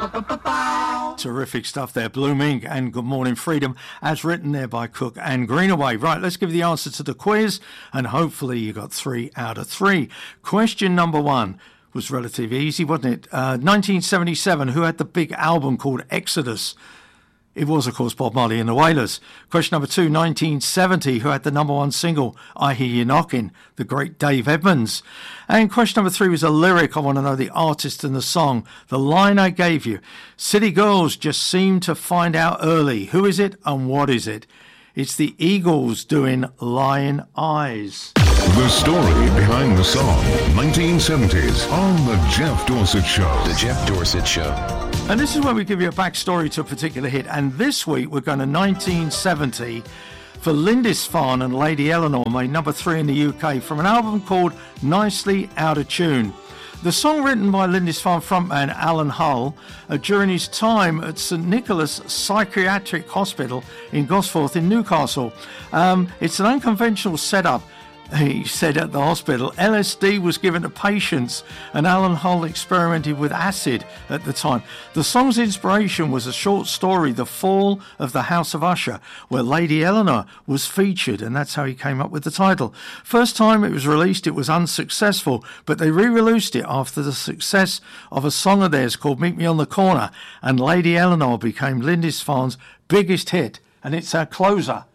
Terrific stuff there, Blue Mink and Good Morning Freedom, as written there by Cook and Greenaway. Right, let's give you the answer to the quiz, and hopefully you got 3 out of 3. Question number 1 was relatively easy, wasn't it? 1977, who had the big album called Exodus? It was, of course, Bob Marley and the Wailers. Question number 2, 1970, who had the number 1 single, I Hear You Knocking? The great Dave Edmunds. And question number 3 was a lyric. I want to know the artist and the song. The line I gave you, City Girls just seem to find out early. Who is it and what is it? It's the Eagles doing Lion Eyes. The story behind the song, 1970s, on The Jeff Dorsett Show. The Jeff Dorsett Show. And this is where we give you a backstory to a particular hit. And this week we're going to 1970 for Lindisfarne and Lady Eleanor, made number 3 in the UK from an album called Nicely Out of Tune. The song written by Lindisfarne frontman Alan Hull during his time at St Nicholas Psychiatric Hospital in Gosforth in Newcastle. It's an unconventional setup. He said at the hospital, LSD was given to patients and Alan Hull experimented with acid at the time. The song's inspiration was a short story, The Fall of the House of Usher, where Lady Eleanor was featured, and that's how he came up with the title. First time it was released, it was unsuccessful, but they re-released it after the success of a song of theirs called Meet Me on the Corner, and Lady Eleanor became Lindisfarne's biggest hit, and it's our closer.